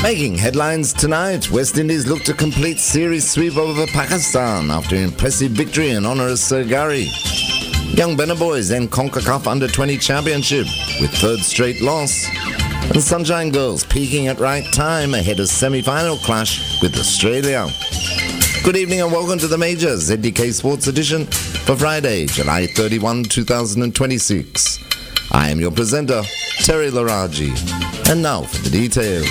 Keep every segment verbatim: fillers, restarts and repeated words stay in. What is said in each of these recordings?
Making headlines tonight, West Indies look to complete series sweep over Pakistan after an impressive victory in honour of Sir Gary. Young Benner boys end CONCACAF Under twenty Championship with third straight loss. And Sunshine Girls peaking at right time ahead of semi-final clash with Australia. Good evening and welcome to the Major Z D K Sports Edition for Friday, July thirty-first, twenty twenty-six. I am your presenter, Terry Laraji. And now for the details.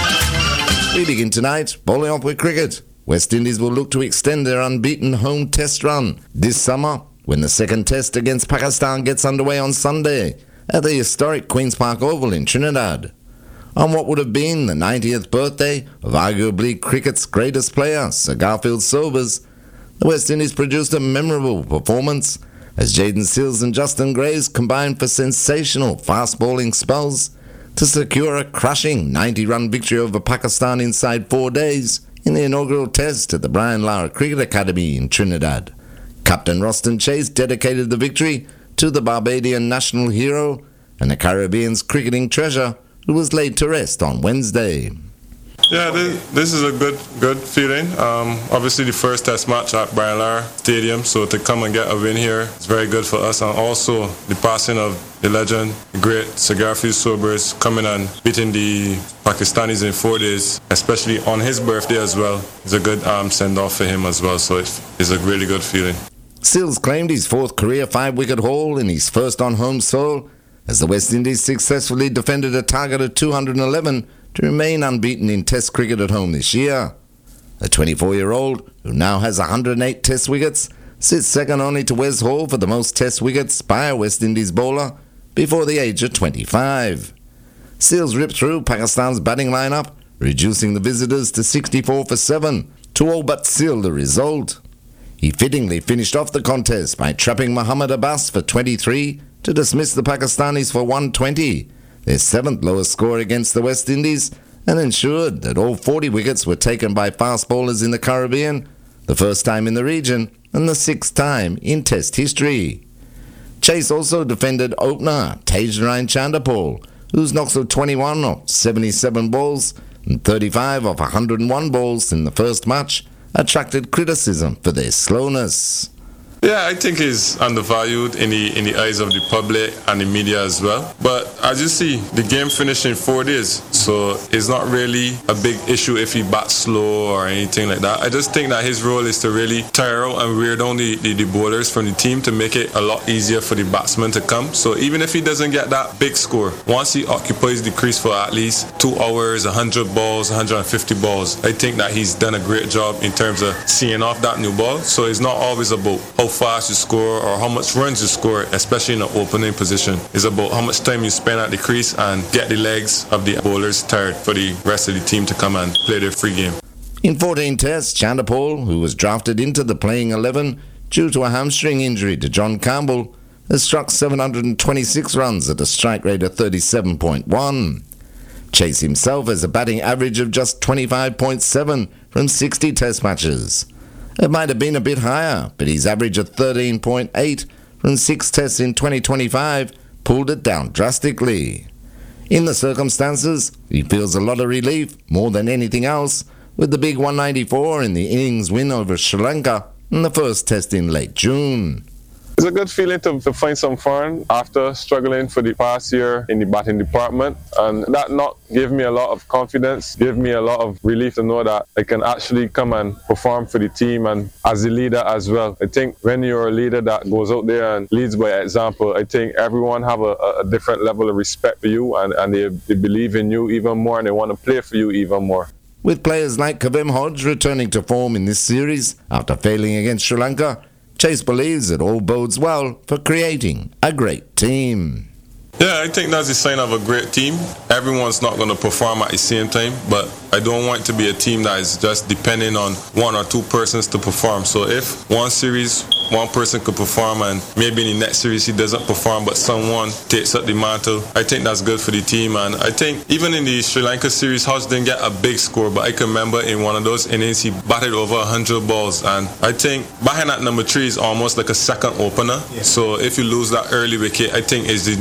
We begin tonight, bowling off with cricket. West Indies will look to extend their unbeaten home test run this summer when the second test against Pakistan gets underway on Sunday at the historic Queen's Park Oval in Trinidad. On what would have been the ninetieth birthday of arguably cricket's greatest player, Sir Garfield Sobers, the West Indies produced a memorable performance as Jayden Seales and Justin Graves combined for sensational fast bowling spells to secure a crushing ninety-run victory over Pakistan inside four days in the inaugural test at the Brian Lara Cricket Academy in Trinidad. Captain Roston Chase dedicated the victory to the Barbadian national hero and the Caribbean's cricketing treasure, who was laid to rest on Wednesday. Yeah, this, this is a good good feeling. Um, obviously the first test match at Brian Lara Stadium, so to come and get a win here is very good for us. And also the passing of the legend, the great Sir Garfield Sobers, coming and beating the Pakistanis in four days, especially on his birthday as well, is a good um, send-off for him as well, so it's, it's a really good feeling. Seales claimed his fourth career five-wicket haul in his first on-home soil as the West Indies successfully defended a target of two hundred eleven to remain unbeaten in Test cricket at home this year. The twenty-four-year-old, who now has one hundred eight Test wickets, sits second only to Wes Hall for the most Test wickets by a West Indies bowler before the age of twenty-five. Seales ripped through Pakistan's batting lineup, reducing the visitors to sixty-four for seven to all but seal the result. He fittingly finished off the contest by trapping Mohammad Abbas for twenty-three to dismiss the Pakistanis for one hundred twenty, their seventh lowest score against the West Indies, and ensured that all forty wickets were taken by fast bowlers in the Caribbean, the first time in the region and the sixth time in Test history. Chase also defended opener Tagenarine Chanderpaul, who's knocked for twenty-one off seventy-seven balls and thirty-five off one hundred one balls in the first match, attracted criticism for their slowness. Yeah, I think he's undervalued in the in the eyes of the public and the media as well. But as you see, the game finished in four days, so it's not really a big issue if he bats slow or anything like that. I just think that his role is to really tire out and wear down the, the, the bowlers from the team to make it a lot easier for the batsmen to come. So even if he doesn't get that big score, once he occupies the crease for at least two hours, one hundred balls, one hundred fifty balls, I think that he's done a great job in terms of seeing off that new ball. So it's not always about how fast you score or how much runs you score, especially in an opening position. It's about how much time you spend at the crease and get the legs of the bowlers tired for the rest of the team to come and play their free game. In fourteen tests, Chanderpaul, who was drafted into the playing eleven due to a hamstring injury to John Campbell, has struck seven hundred twenty-six runs at a strike rate of thirty-seven point one. Chase himself has a batting average of just twenty-five point seven from sixty test matches. It might have been a bit higher, but his average of thirteen point eight from six tests in twenty twenty-five pulled it down drastically. In the circumstances, he feels a lot of relief, more than anything else, with the big one ninety-four in the innings win over Sri Lanka in the first test in late June. It's a good feeling to, to find some fun after struggling for the past year in the batting department, and that knock gave me a lot of confidence, gave me a lot of relief to know that I can actually come and perform for the team and as a leader as well. I think when you're a leader that goes out there and leads by example, I think everyone have a, a different level of respect for you, and, and they, they believe in you even more and they want to play for you even more. With players like Kavem Hodge returning to form in this series after failing against Sri Lanka, Chase believes it all bodes well for creating a great team. Yeah, I think that's a sign of a great team. Everyone's not going to perform at the same time, but I don't want it to be a team that is just depending on one or two persons to perform. So if one series, one person could perform and maybe in the next series he doesn't perform, but someone takes up the mantle, I think that's good for the team. And I think even in the Sri Lanka series, Hodge didn't get a big score, but I can remember in one of those innings he batted over one hundred balls. And I think batting at number three is almost like a second opener. Yeah. So if you lose that early wicket, I think it's the number three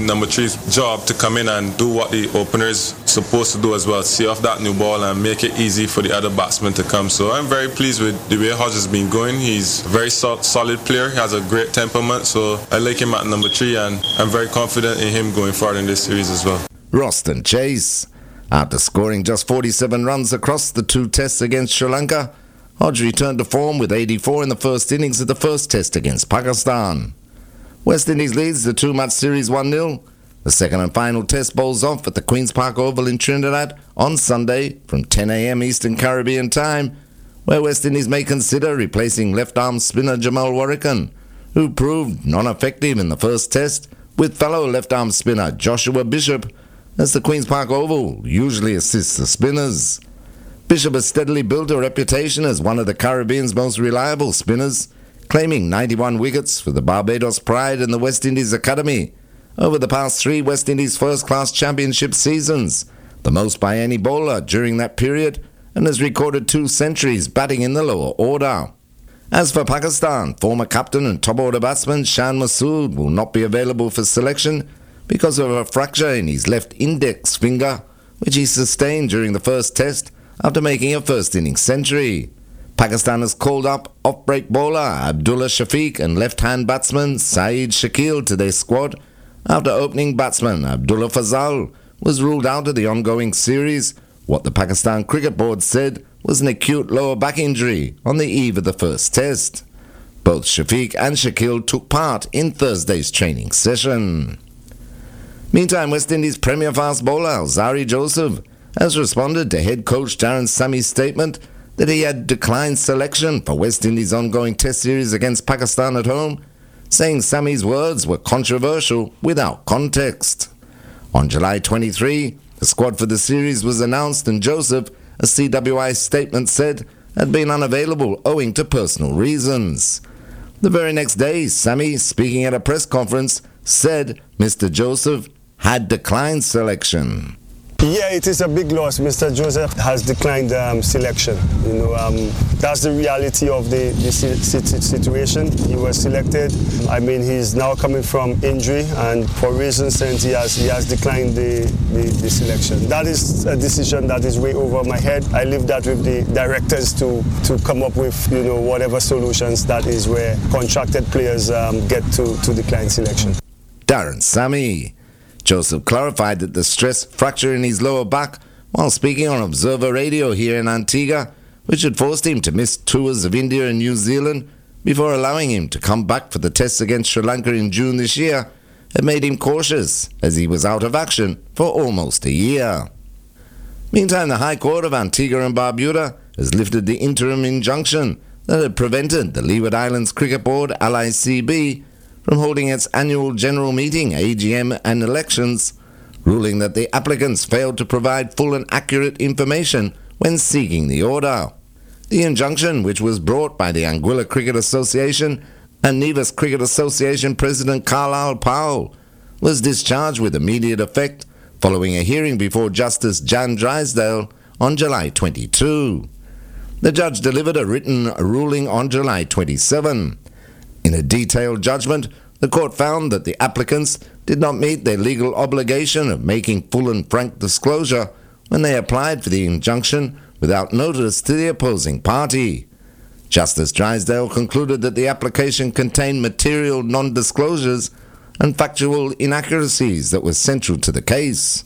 Victory's job to come in and do what the opener is supposed to do as well, see off that new ball and make it easy for the other batsmen to come. So I'm very pleased with the way Hodge has been going. He's a very sol- solid player. He has a great temperament, so I like him at number three, and I'm very confident in him going forward in this series as well. Roston Chase. After scoring just forty-seven runs across the two tests against Sri Lanka, Hodge returned to form with eighty-four in the first innings of the first test against Pakistan. West Indies leads the two-match series one nil. The second and final test bowls off at the Queen's Park Oval in Trinidad on Sunday from ten a.m. Eastern Caribbean time, where West Indies may consider replacing left-arm spinner Jamal Warrican, who proved non-effective in the first test, with fellow left-arm spinner Joshua Bishop, as the Queen's Park Oval usually assists the spinners. Bishop has steadily built a reputation as one of the Caribbean's most reliable spinners, claiming ninety-one wickets for the Barbados Pride and the West Indies Academy over the past three West Indies first-class championship seasons, the most by any bowler during that period, and has recorded two centuries batting in the lower order. As for Pakistan, former captain and top-order batsman Shan Masood will not be available for selection because of a fracture in his left index finger, which he sustained during the first test after making a first-innings century. Pakistan has called up off-break bowler Abdullah Shafiq and left-hand batsman Saeed Shakil to their squad after opening batsman Abdullah Fazal was ruled out of the ongoing series, what the Pakistan Cricket Board said was an acute lower back injury on the eve of the first test. Both Shafiq and Shakil took part in Thursday's training session. Meantime, West Indies premier fast bowler Alzarri Joseph has responded to head coach Darren Sammy's statement that he had declined selection for West Indies' ongoing test series against Pakistan at home, saying Sammy's words were controversial without context. On July twenty-third, the squad for the series was announced, and Joseph, a C W I statement said, had been unavailable owing to personal reasons. The very next day, Sammy, speaking at a press conference, said Mister Joseph had declined selection. Yeah, it is a big loss. Mister Joseph has declined um, selection. You know, um, that's the reality of the, the situation. He was selected. I mean, he's now coming from injury, and for reasons and he has he has declined the, the, the selection. That is a decision that is way over my head. I leave that with the directors to to come up with, you know, whatever solutions that is where contracted players um, get to, to decline selection. Darren Sammy. Joseph clarified that the stress fracture in his lower back while speaking on Observer Radio here in Antigua, which had forced him to miss tours of India and New Zealand before allowing him to come back for the tests against Sri Lanka in June this year, had made him cautious as he was out of action for almost a year. Meantime, the High Court of Antigua and Barbuda has lifted the interim injunction that had prevented the Leeward Islands Cricket Board, L I C B, from holding its annual general meeting, A G M, and elections, ruling that the applicants failed to provide full and accurate information when seeking the order. The injunction, which was brought by the Anguilla Cricket Association and Nevis Cricket Association President Carlisle Powell, was discharged with immediate effect following a hearing before Justice Jan Drysdale on July twenty-second. The judge delivered a written ruling on July twenty-seventh. In a detailed judgment, the court found that the applicants did not meet their legal obligation of making full and frank disclosure when they applied for the injunction without notice to the opposing party. Justice Drysdale concluded that the application contained material non-disclosures and factual inaccuracies that were central to the case.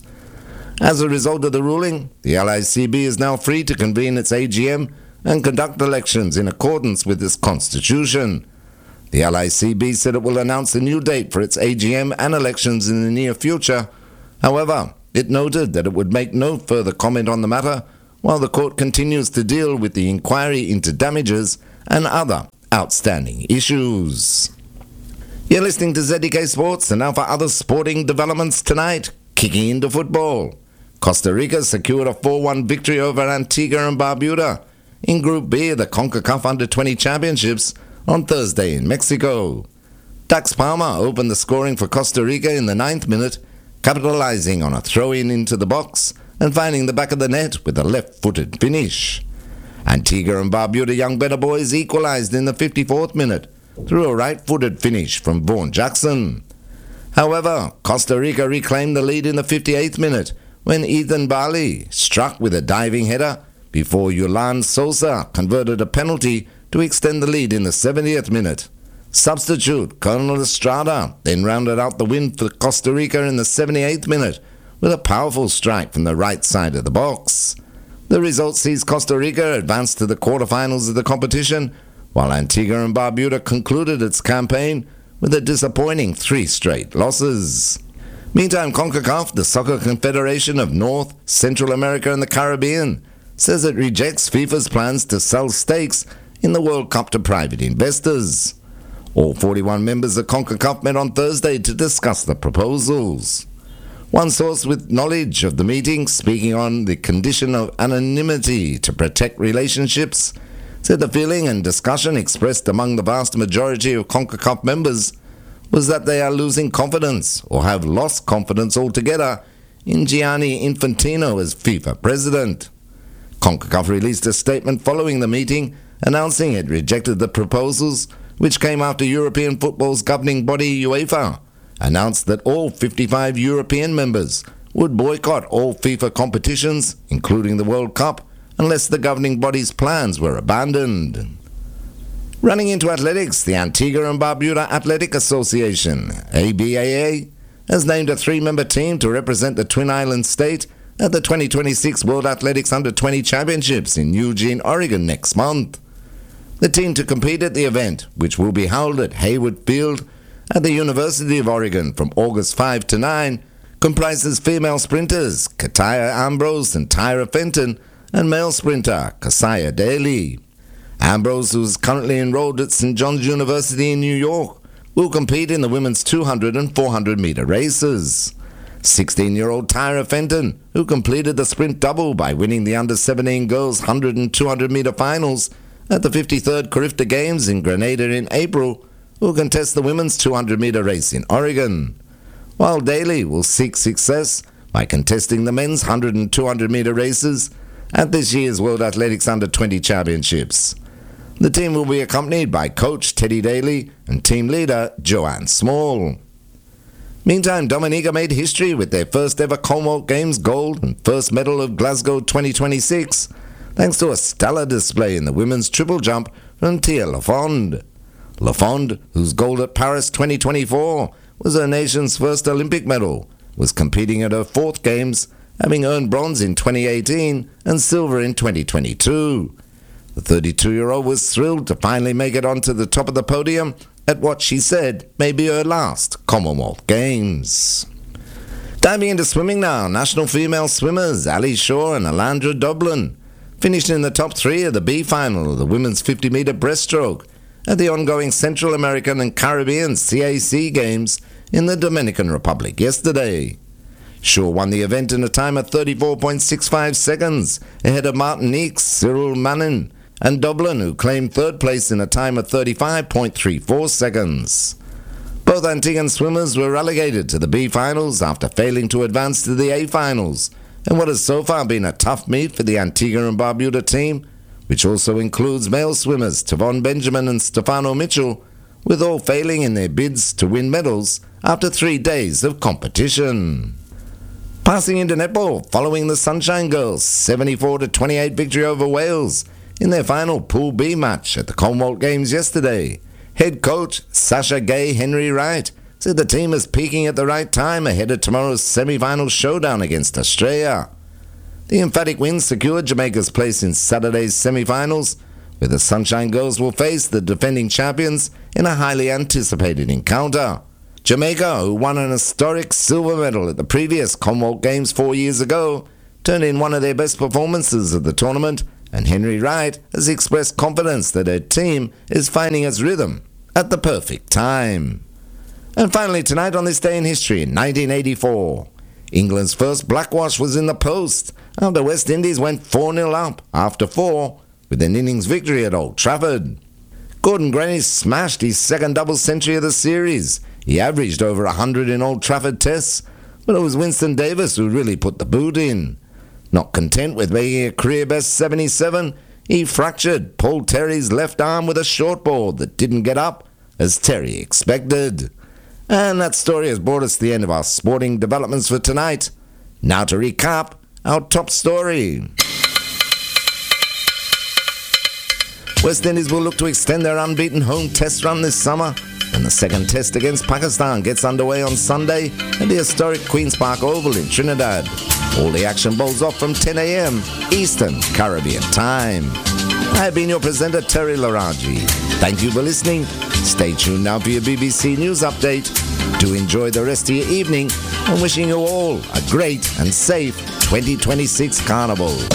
As a result of the ruling, the L I C B is now free to convene its A G M and conduct elections in accordance with its constitution. The L I C B said it will announce a new date for its A G M and elections in the near future. However, it noted that it would make no further comment on the matter while the court continues to deal with the inquiry into damages and other outstanding issues. You're listening to Z D K Sports, and now for other sporting developments tonight. Kicking into football, Costa Rica secured a four one victory over Antigua and Barbuda in Group B of the CONCACAF Under twenty Championships on Thursday in Mexico. Dax Palmer opened the scoring for Costa Rica in the ninth minute, capitalizing on a throw-in into the box and finding the back of the net with a left-footed finish. Antigua and Barbuda young Better Boys equalized in the fifty-fourth minute through a right-footed finish from Vaughan Jackson. However, Costa Rica reclaimed the lead in the fifty-eighth minute when Ethan Barley struck with a diving header before Yulan Sosa converted a penalty to extend the lead in the seventieth minute. Substitute Colonel Estrada then rounded out the win for Costa Rica in the seventy-eighth minute with a powerful strike from the right side of the box. The result sees Costa Rica advance to the quarterfinals of the competition, while Antigua and Barbuda concluded its campaign with a disappointing three straight losses. Meantime, CONCACAF, the Soccer Confederation of North, Central America and the Caribbean, says it rejects FIFA's plans to sell stakes in the World Cup to private investors. All forty-one members of CONCACAF met on Thursday to discuss the proposals. One source with knowledge of the meeting, speaking on the condition of anonymity to protect relationships, said the feeling and discussion expressed among the vast majority of CONCACAF members was that they are losing confidence or have lost confidence altogether in Gianni Infantino as FIFA president. CONCACAF released a statement following the meeting announcing it rejected the proposals, which came after European football's governing body UEFA announced that all fifty-five European members would boycott all FIFA competitions, including the World Cup, unless the governing body's plans were abandoned. Running into athletics, the Antigua and Barbuda Athletic Association, A B A A, has named a three-member team to represent the Twin Islands state at the twenty twenty-six World Athletics Under twenty Championships in Eugene, Oregon next month. The team to compete at the event, which will be held at Hayward Field at the University of Oregon from August fifth to ninth, comprises female sprinters Kataya Ambrose and Tyra Fenton and male sprinter Kasaya Daly. Ambrose, who is currently enrolled at Saint John's University in New York, will compete in the women's two hundred and four hundred meter races. sixteen-year-old Tyra Fenton, who completed the sprint double by winning the under seventeen girls one hundred and two hundred meter finals at the fifty-third Carifta Games in Grenada in April, will contest the women's two hundred meter race in Oregon, while Daly will seek success by contesting the men's one hundred and two hundred meter races at this year's World Athletics Under twenty Championships. The team will be accompanied by coach Teddy Daly and team leader Joanne Small. Meantime, Dominica made history with their first ever Commonwealth Games gold and first medal of Glasgow twenty twenty-six, thanks to a stellar display in the women's triple jump from Tia Lafond. Lafond, whose gold at Paris twenty twenty-four was her nation's first Olympic medal, was competing at her fourth Games, having earned bronze in twenty eighteen and silver in twenty twenty-two. The thirty-two-year-old was thrilled to finally make it onto the top of the podium at what she said may be her last Commonwealth Games. Diving into swimming now, national female swimmers Ali Shaw and Alandra Dublin finished in the top three of the B final of the women's fifty meter breaststroke at the ongoing Central American and Caribbean C A C Games in the Dominican Republic yesterday. Shaw won the event in a time of thirty-four point six five seconds ahead of Martinique's Cyril Manin and Dublin, who claimed third place in a time of thirty-five point three four seconds. Both Antiguan swimmers were relegated to the B finals after failing to advance to the A finals, and what has so far been a tough meet for the Antigua and Barbuda team, which also includes male swimmers Tavon Benjamin and Stefano Mitchell, with all failing in their bids to win medals after three days of competition. Passing into netball, following the Sunshine Girls' seventy-four to twenty-eight victory over Wales in their final Pool B match at the Commonwealth Games yesterday, head coach Sasha Gay Henry Wright said the team is peaking at the right time ahead of tomorrow's semi-final showdown against Australia. The emphatic win secured Jamaica's place in Saturday's semi-finals, where the Sunshine Girls will face the defending champions in a highly anticipated encounter. Jamaica, who won an historic silver medal at the previous Commonwealth Games four years ago, turned in one of their best performances of the tournament, and Henry Wright has expressed confidence that her team is finding its rhythm at the perfect time. And finally, tonight on this day in history, in nineteen eighty-four, England's first blackwash was in the post after West Indies went four nil up after four with an innings victory at Old Trafford. Gordon Granny smashed his second double century of the series. He averaged over one hundred in Old Trafford tests, but it was Winston Davis who really put the boot in. Not content with making a career-best seventy-seven, he fractured Paul Terry's left arm with a short ball that didn't get up, as Terry expected. And that story has brought us to the end of our sporting developments for tonight. Now to recap our top story. West Indies will look to extend their unbeaten home test run this summer when the second test against Pakistan gets underway on Sunday at the historic Queen's Park Oval in Trinidad. All the action bowls off from ten a.m. Eastern Caribbean time. I've been your presenter, Terry Laraji. Thank you for listening. Stay tuned now for your B B C News update. Do enjoy the rest of your evening and wishing you all a great and safe twenty twenty-six Carnival.